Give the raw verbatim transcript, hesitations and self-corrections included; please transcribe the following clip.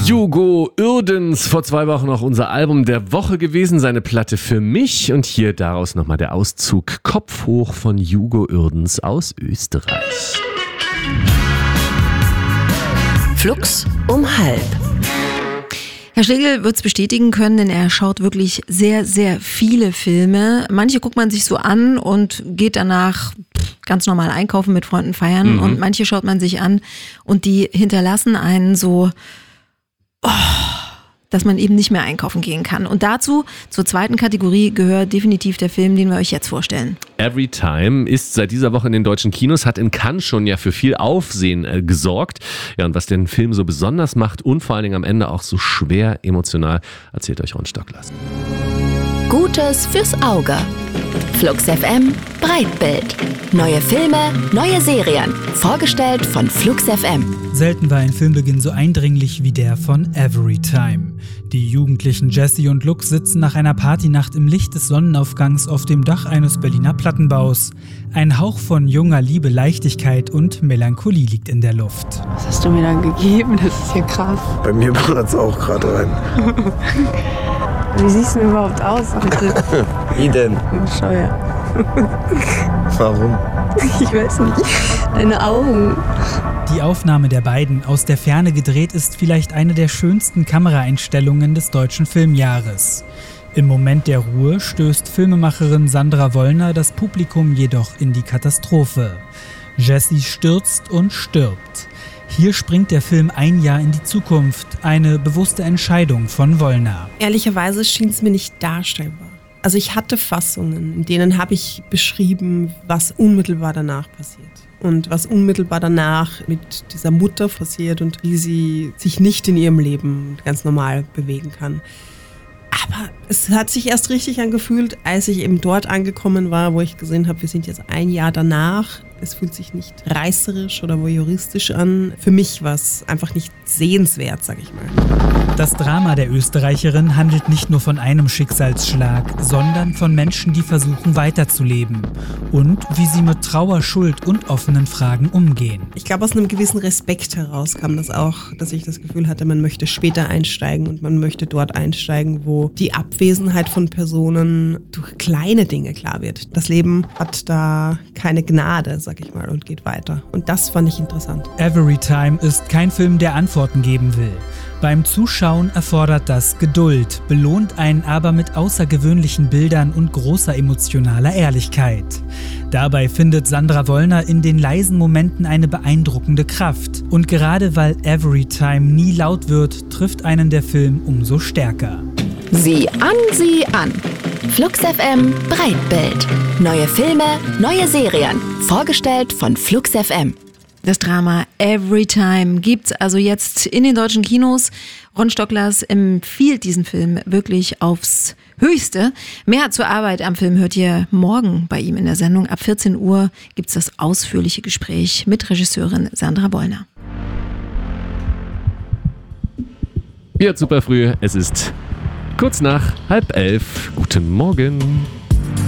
Hugo Uerdens, vor zwei Wochen noch unser Album der Woche gewesen, seine Platte Für mich. Und hier daraus nochmal der Auszug Kopf hoch von Hugo Uerdens aus Österreich. Flux um halb. Herr Schlegel wird es bestätigen können, denn er schaut wirklich sehr, sehr viele Filme. Manche guckt man sich so an und geht danach ganz normal einkaufen, mit Freunden feiern. Mhm. Und manche schaut man sich an und die hinterlassen einen so, oh, dass man eben nicht mehr einkaufen gehen kann. Und dazu, zur zweiten Kategorie, gehört definitiv der Film, den wir euch jetzt vorstellen. Everytime ist seit dieser Woche in den deutschen Kinos, hat in Cannes schon ja für viel Aufsehen äh, gesorgt. Ja, und was den Film so besonders macht und vor allen Dingen am Ende auch so schwer emotional, erzählt euch Ron Stocklers. Gutes fürs Auge. Flux F M Breitbild. Neue Filme, neue Serien. Vorgestellt von Flux F M. Selten war ein Filmbeginn so eindringlich wie der von Everytime. Die jugendlichen Jesse und Luke sitzen nach einer Partynacht im Licht des Sonnenaufgangs auf dem Dach eines Berliner Plattenbaus. Ein Hauch von junger Liebe, Leichtigkeit und Melancholie liegt in der Luft. Was hast du mir dann gegeben? Das ist ja krass. Bei mir ballert es auch gerade rein. Wie siehst du denn überhaupt aus? Wie denn? Schau ja. Warum? Ich weiß nicht. Deine Augen. Die Aufnahme der beiden, aus der Ferne gedreht, ist vielleicht eine der schönsten Kameraeinstellungen des deutschen Filmjahres. Im Moment der Ruhe stößt Filmemacherin Sandra Wollner das Publikum jedoch in die Katastrophe. Jessie stürzt und stirbt. Hier springt der Film ein Jahr in die Zukunft, eine bewusste Entscheidung von Wollner. Ehrlicherweise schien es mir nicht darstellbar. Also ich hatte Fassungen, in denen habe ich beschrieben, was unmittelbar danach passiert. Und was unmittelbar danach mit dieser Mutter passiert und wie sie sich nicht in ihrem Leben ganz normal bewegen kann. Aber es hat sich erst richtig angefühlt, als ich eben dort angekommen war, wo ich gesehen habe, wir sind jetzt ein Jahr danach. Es fühlt sich nicht reißerisch oder voyeuristisch an. Für mich war es einfach nicht sehenswert, sag ich mal. Das Drama der Österreicherin handelt nicht nur von einem Schicksalsschlag, sondern von Menschen, die versuchen weiterzuleben und wie sie mit Trauer, Schuld und offenen Fragen umgehen. Ich glaube, aus einem gewissen Respekt heraus kam das auch, dass ich das Gefühl hatte, man möchte später einsteigen und man möchte dort einsteigen, wo die Abwesenheit von Personen durch kleine Dinge klar wird. Das Leben hat da keine Gnade, sag ich mal, und geht weiter. Und das fand ich interessant. Everytime ist kein Film, der Antworten geben will. Beim Zuschauen erfordert das Geduld, belohnt einen aber mit außergewöhnlichen Bildern und großer emotionaler Ehrlichkeit. Dabei findet Sandra Wollner in den leisen Momenten eine beeindruckende Kraft. Und gerade weil Everytime nie laut wird, trifft einen der Film umso stärker. Sieh an, sieh an. Flux F M Breitbild. Neue Filme, neue Serien. Vorgestellt von Flux F M. Das Drama Everytime gibt's also jetzt in den deutschen Kinos. Ron Stocklers empfiehlt diesen Film wirklich aufs Höchste. Mehr zur Arbeit am Film hört ihr morgen bei ihm in der Sendung. Ab vierzehn Uhr gibt's das ausführliche Gespräch mit Regisseurin Sandra Wollner. Jetzt super früh, es ist kurz nach halb elf. Guten Morgen.